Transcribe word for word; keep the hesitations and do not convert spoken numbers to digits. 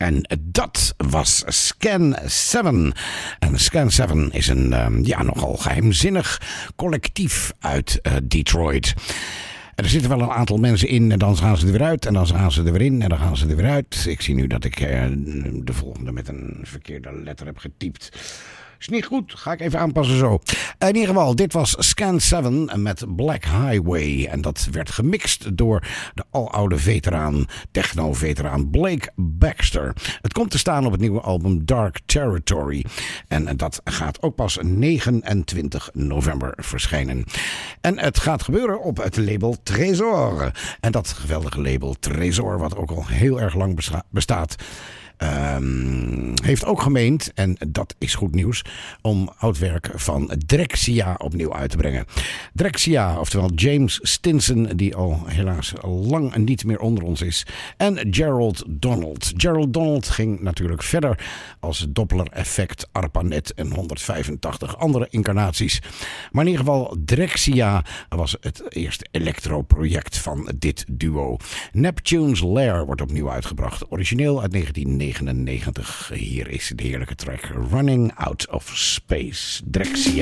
En dat was Scan zeven. En Scan zeven is een um, ja, nogal geheimzinnig collectief uit uh, Detroit. Er zitten wel een aantal mensen in en dan gaan ze er weer uit en dan gaan ze er weer in en dan gaan ze er weer uit. Ik zie nu dat ik uh, de volgende met een verkeerde letter heb getypt. Is niet goed, ga ik even aanpassen zo. In ieder geval, dit was Scan zeven met Black Highway. En dat werd gemixt door de aloude veteraan, techno-veteraan Blake Baxter. Het komt te staan op het nieuwe album Dark Territory. En dat gaat ook pas negenentwintig november verschijnen. En het gaat gebeuren op het label Tresor. En dat geweldige label Tresor, wat ook al heel erg lang besta- bestaat... Um, heeft ook gemeend, en dat is goed nieuws, om oud werk van Drexciya opnieuw uit te brengen. Drexciya, oftewel James Stinson, die al helaas lang niet meer onder ons is. En Gerald Donald. Gerald Donald ging natuurlijk verder als Doppler-effect, ARPANET en honderdvijfentachtig andere incarnaties. Maar in ieder geval, Drexciya was het eerste electro-project van dit duo. Neptune's Lair wordt opnieuw uitgebracht, origineel uit negentien negenennegentig. Hier is de heerlijke track Running Out of Space, Drexciya.